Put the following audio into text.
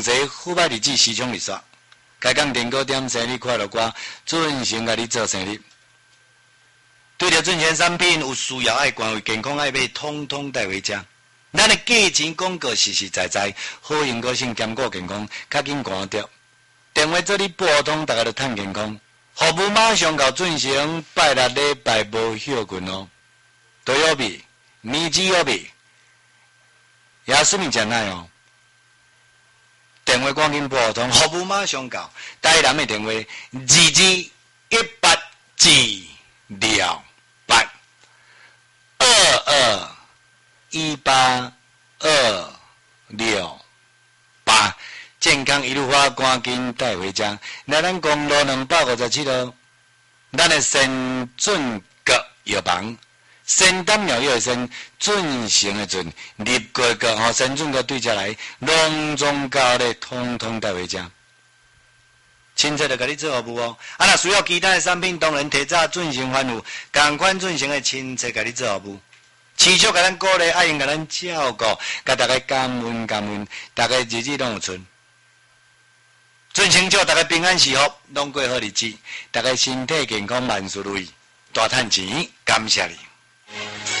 济富百日子时常日刷，开讲订购点生日快乐歌，准时甲你做生日。对着准先产品有需要爱关为健康爱买，统统带回家。咱的价钱广告实实在在，好用个性兼顾健康，较紧关掉。电话做你拨通，大家就趁健康。服务马上到准时，拜六礼拜无休困哦。都有味，面子有味，也说明真耐哦。电话赶紧拨通，服务马上到。台南的电话221828，健康一路花，赶紧带回家。来咱公路257号，咱的先准阁药房。先đảm苗药先准成的准，立过个吼，先准个对下来，隆重高咧，统统带回家。亲切的甲你做服务哦。啊，若需要其他的产品，当然提早准成番有，同款准成的亲切甲你做服务。持续甲咱鼓励，爱用甲咱照顾，甲大家感恩，大家日子拢有存。准成祝大家平安喜福，拢过好日子，大家身体健康，万事如意，大赚钱，感谢你。